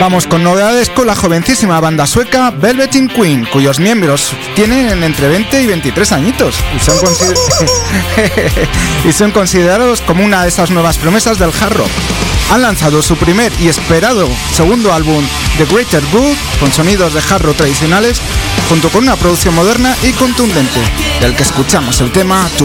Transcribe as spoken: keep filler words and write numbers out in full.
Vamos con novedades con la jovencísima banda sueca Velveteen Queen, cuyos miembros tienen entre veinte y veintitrés añitos y son, consider- y son considerados como una de esas nuevas promesas del hard rock. Han lanzado su primer y esperado segundo álbum, The Greater Good, con sonidos de hard rock tradicionales, junto con una producción moderna y contundente, del que escuchamos el tema